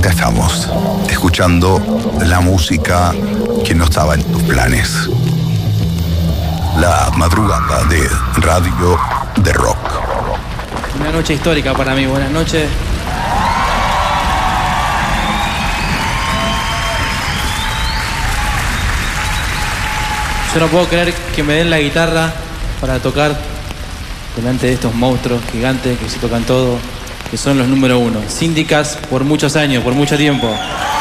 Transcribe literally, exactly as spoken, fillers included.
acá estamos, escuchando la música que no estaba en tus planes. La madrugada de Radio de Rock. Una noche histórica para mí, buenas noches. Yo no puedo creer que me den la guitarra para tocar delante de estos monstruos gigantes que se tocan todo, que son los número uno. Síndicas por muchos años, por mucho tiempo.